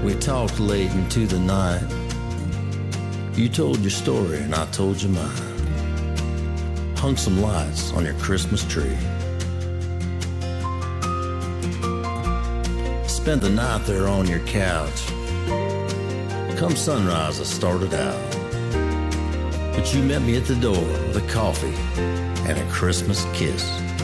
we talked late into the night. You told your story and I told you mine. Hung some lights on your Christmas tree. Spent the night there on your couch. Come sunrise I started out, but you met me at the door with a coffee and a Christmas kiss.